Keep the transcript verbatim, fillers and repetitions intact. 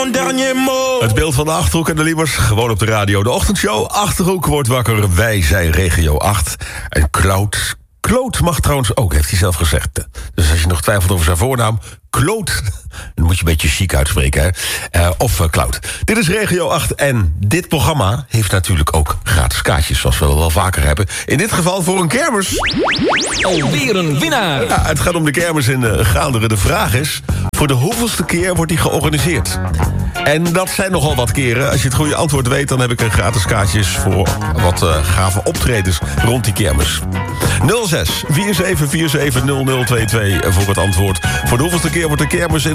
Het beeld van de Achterhoek en de Liebers, gewoon op de radio. De ochtendshow, Achterhoek wordt wakker. Wij zijn regio acht. En Kloot, Kloot mag trouwens ook, heeft hij zelf gezegd. Dus als je nog twijfelt over zijn voornaam, Kloot, dan moet je een beetje chic uitspreken, hè? Uh, of uh, Klout. Dit is regio acht en dit programma heeft natuurlijk ook gratis kaartjes, zoals we wel vaker hebben. In dit geval voor een kermis. Alweer een winnaar. Ja, het gaat om de kermis in uh, Gaanderen. De vraag is, voor de hoeveelste keer wordt die georganiseerd? En dat zijn nogal wat keren. Als je het goede antwoord weet, dan heb ik er gratis kaartjes voor wat uh, gave optredens rond die kermis. nul zes vier zeven vier zeven nul nul twee twee voor het antwoord. Voor de hoeveelste keer wordt de kermis in